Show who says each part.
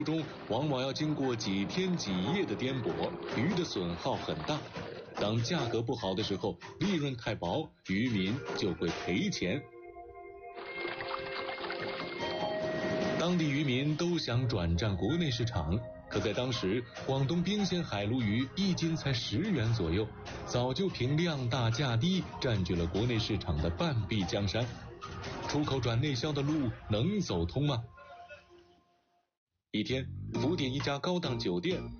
Speaker 1: 中往往要经过几天几夜的颠簸，鱼的损耗很大。当价格不好的时候，利润太薄，渔民就会赔钱。当地渔民都想转战国内市场，可在当时，广东冰鲜海鲈鱼1斤才10元左右，早就凭量大价低占据了国内市场的半壁江山。出口转内销的路能走通吗？一天，福建一家高档酒店